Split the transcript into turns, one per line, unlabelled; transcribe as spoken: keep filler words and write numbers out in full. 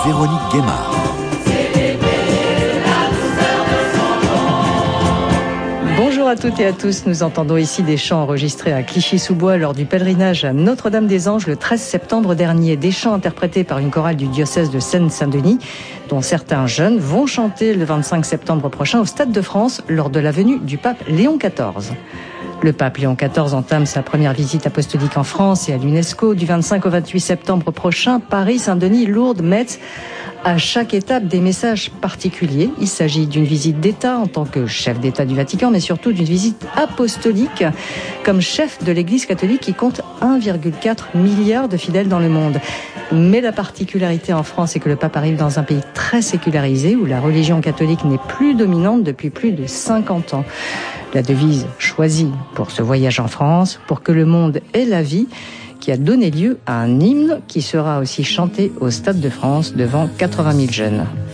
Véronique Guémard.
Bonjour à toutes et à tous, nous entendons ici des chants enregistrés à Clichy-sous-Bois lors du pèlerinage à Notre-Dame-des-Anges le treize septembre dernier. Des chants interprétés par une chorale du diocèse de Seine-Saint-Denis, dont certains jeunes vont chanter le vingt-cinq septembre prochain au Stade de France lors de la venue du pape Léon quatorze. Le pape Léon quatorze entame sa première visite apostolique en France et à l'UNESCO du vingt-cinq au vingt-huit septembre prochain. Paris, Saint-Denis, Lourdes, Metz. À chaque étape, des messages particuliers. Il s'agit d'une visite d'État en tant que chef d'État du Vatican, mais surtout d'une visite apostolique comme chef de l'Église catholique qui compte un virgule quatre milliard de fidèles dans le monde. Mais la particularité en France, c'est que le pape arrive dans un pays très sécularisé où la religion catholique n'est plus dominante depuis plus de cinquante ans. La devise choisie pour ce voyage en France, pour que le monde ait la vie, qui a donné lieu à un hymne qui sera aussi chanté au Stade de France devant quatre-vingt mille jeunes.